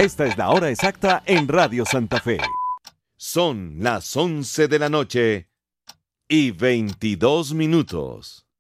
Esta es la hora exacta en Radio Santa Fe. Son las 11 de la noche y 22 minutos.